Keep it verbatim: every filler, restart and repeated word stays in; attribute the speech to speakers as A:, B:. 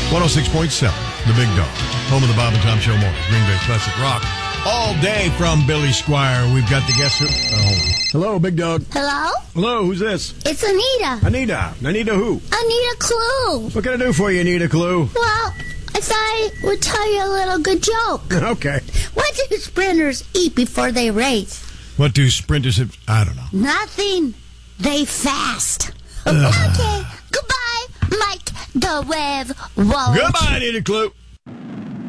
A: one oh six point seven, The Big Dog. Home of the Bob and Tom Show Morning. Green Bay Classic Rock. All day from Billy Squire. We've got the guest. Who- oh, hold on. Hello, Big Dog.
B: Hello?
A: Hello, who's this?
B: It's Anita.
A: Anita. Anita who?
B: Anita Clue.
A: What can I do for you, Anita Clue?
B: Well, I thought I would tell you a little good joke.
A: Okay.
B: What do sprinters eat before they race?
A: What do sprinters have? I don't know.
B: Nothing. They fast. Okay. Goodbye, Mike the Web Wallet.
A: Goodbye, Anita Clue.